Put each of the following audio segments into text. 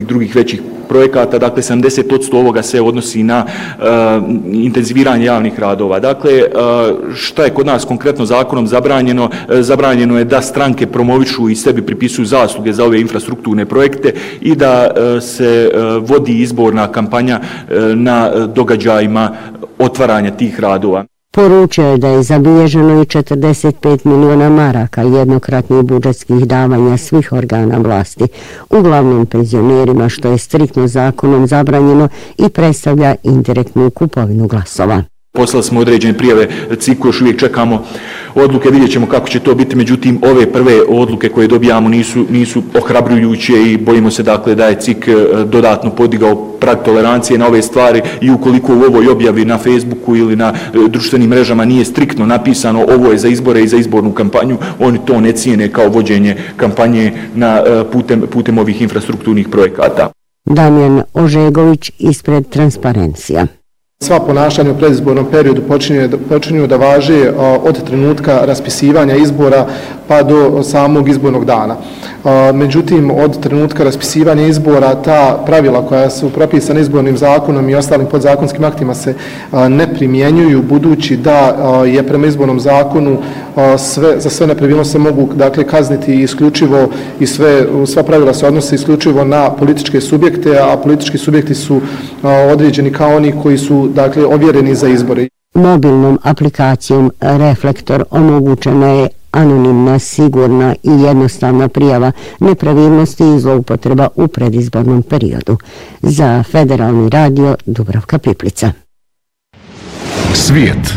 drugih većih projekata, dakle 70% ovoga se odnosi na intenziviranje javnih radova. Dakle, šta je kod nas konkretno zakonom zabranjeno? Zabranjeno je da stranke promovišu i sebi pripisuju zasluge za ove infrastrukturne projekte i da se vodi izborna kampanja na događajima otvaranja tih radova. Poručio je da je zabilježeno i 45 miliona maraka jednokratnih budžetskih davanja svih organa vlasti, uglavnom penzionerima, što je striktno zakonom zabranjeno i predstavlja indirektnu kupovinu glasova. Poslali smo određene prijave CIK-u, još uvijek čekamo odluke, vidjet ćemo kako će to biti, međutim ove prve odluke koje dobijamo nisu ohrabrujuće i bojimo se dakle da je CIK dodatno podigao prag tolerancije na ove stvari i ukoliko u ovoj objavi na Facebooku ili na društvenim mrežama nije striktno napisano ovo je za izbore i za izbornu kampanju, oni to ne cijene kao vođenje kampanje putem ovih infrastrukturnih projekata. Damjan Ožegović ispred Transparencija. Sva ponašanja u predizbornom periodu počinju da važe od trenutka raspisivanja izbora pa do samog izbornog dana. Međutim, od trenutka raspisivanja izbora ta pravila koja su propisana izbornim zakonom i ostalim podzakonskim aktima se ne primjenjuju, budući da je prema izbornom zakonu za sve nepravilnosti se mogu kazniti isključivo i sva pravila se odnose isključivo na političke subjekte, a politički subjekti su određeni kao oni koji su ovjereni za izbore. Mobilnom aplikacijom Reflektor omogućena je anonimna, sigurna i jednostavna prijava nepravilnosti i zloupotreba u predizbornom periodu. Za Federalni radio Dubravka Piplica. Svijet.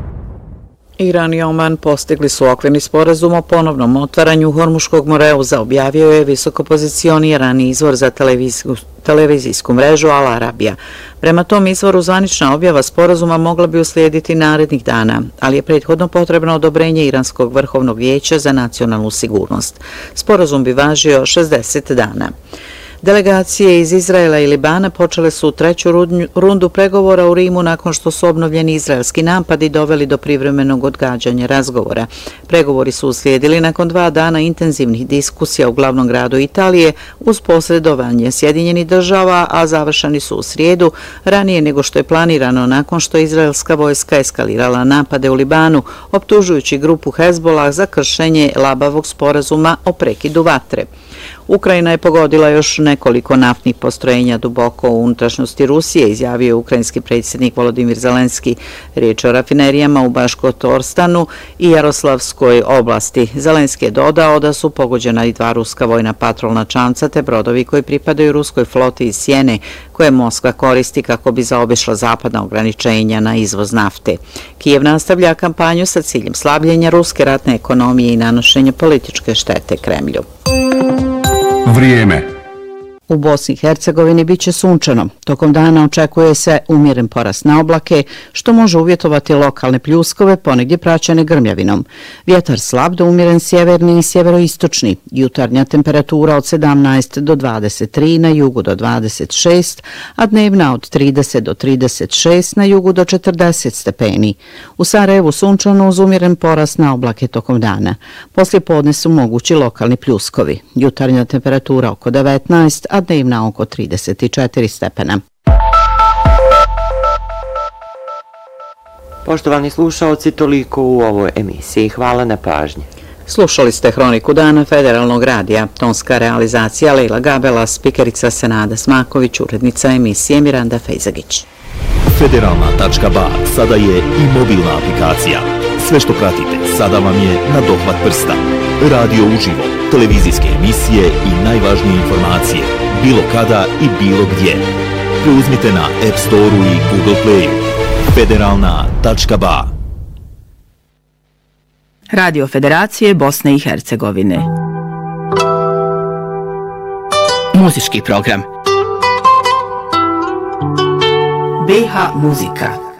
Iran i Oman postigli su okvirni sporazum o ponovnom otvaranju Hormuškog moreuza, objavio je visoko pozicionirani izvor za televizijsku mrežu Al Arabija. Prema tom izvoru zvanična objava sporazuma mogla bi uslijediti narednih dana, ali je prethodno potrebno odobrenje Iranskog vrhovnog vijeća za nacionalnu sigurnost. Sporazum bi važio 60 dana. Delegacije iz Izraela i Libana počele su treću rundu pregovora u Rimu nakon što su obnovljeni izraelski napadi doveli do privremenog odgađanja razgovora. Pregovori su uslijedili nakon 2 dana intenzivnih diskusija u glavnom gradu Italije uz posredovanje Sjedinjenih država, a završeni su u srijedu, ranije nego što je planirano nakon što je izraelska vojska eskalirala napade u Libanu, optužujući grupu Hezbollah za kršenje labavog sporazuma o prekidu vatre. Ukrajina je pogodila još nekoliko naftnih postrojenja duboko u unutrašnjosti Rusije, izjavio je ukrajinski predsjednik Volodimir Zelenski. Riječ o rafinerijama u Baškotorstanu i Jaroslavskoj oblasti. Zelenski je dodao da su pogođena i 2 ruska vojna patrolna čamca te brodovi koji pripadaju ruskoj floti iz Sjene, koje Moskva koristi kako bi zaobišla zapadna ograničenja na izvoz nafte. Kijev nastavlja kampanju sa ciljem slabljenja ruske ratne ekonomije i nanošenja političke štete Kremlju. Vrijeme. U Bosni i Hercegovini biće sunčano. Tokom dana očekuje se umjeren porast na oblake, što može uvjetovati lokalne pljuskove, ponegdje praćene grmljavinom. Vjetar slab do umjeren sjeverni i sjeveroistočni. Jutarnja temperatura od 17 do 23, na jugu do 26, a dnevna od 30 do 36, na jugu do 40 stepeni. U Sarajevu sunčano uz umjeren porast na oblake tokom dana. Poslije podne su mogući lokalni pljuskovi. Jutarnja temperatura oko 19, a dnevna oko 34 stepena. Poštovani slušaoci, toliko u ovoj emisiji. Hvala na pažnji. Slušali ste Hroniku dana Federalnog radija. Tonska realizacija Lejla Gabela, spikerica Senada Smaković, urednica emisije Miranda Fejzagić. Federalna.ba sada je i mobilna aplikacija. Sve što pratite sada vam je na dohvat prsta. Radio uživo, televizijske emisije i najvažnije informacije, bilo kada i bilo gdje. Preuzmite na App Store-u i Google Play-u. Federalna.ba. Radio Federacije Bosne i Hercegovine. Muzički program. BH Muzika.